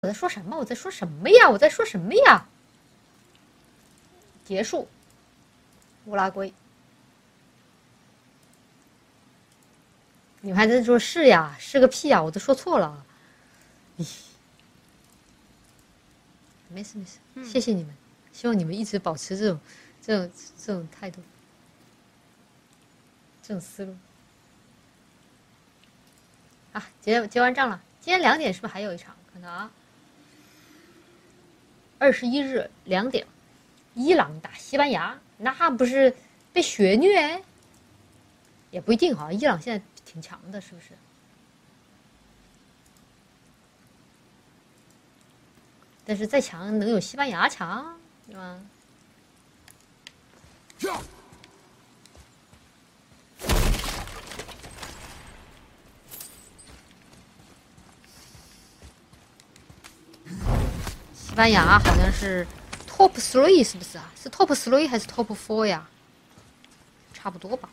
我在说什么？我在说什么呀？我在说什么呀？结束。乌拉圭。你们还在说是呀？是个屁呀！我都说错了。咦，没事没事，谢谢你们，希望你们一直保持这种态度，这种思路。啊，结完账了。今天2点是不是还有一场？看看啊，21日2点，伊朗打西班牙，那不是被血虐？也不一定哈，伊朗现在挺强的，是不是？但是再强能有西班牙强，对吧？西班牙好像是 top 3，是不是啊？是 top 3还是 top 4呀？差不多吧。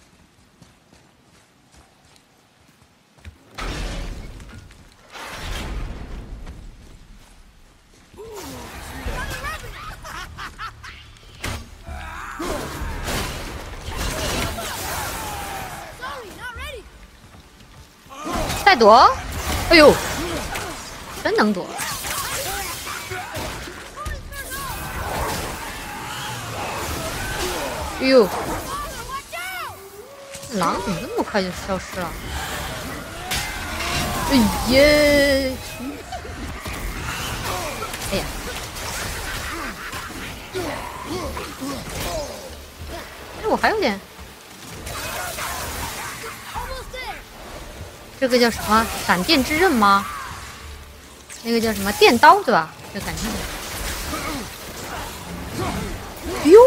再躲，哎呦，真能躲！哎呦，狼怎么这么快就消失了？哎呀，哎呀，哎，我还有点。这个叫什么？闪电之刃吗？那个叫什么电刀对吧？这感觉。哟，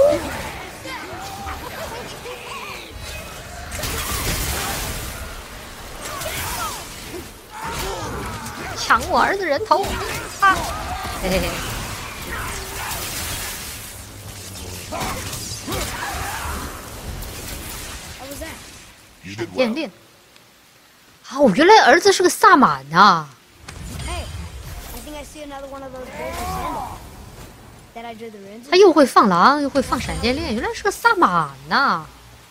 抢我儿子人头！啊，嘿嘿嘿。闪电链。哦，原来儿子是个萨满呐！他又会放狼，又会放闪电链，原来是个萨满呐！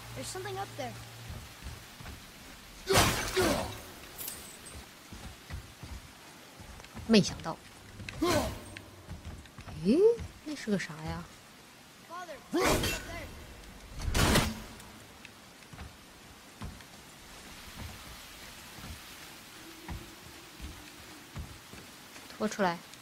没想到。咦，那是个啥呀？拖出来。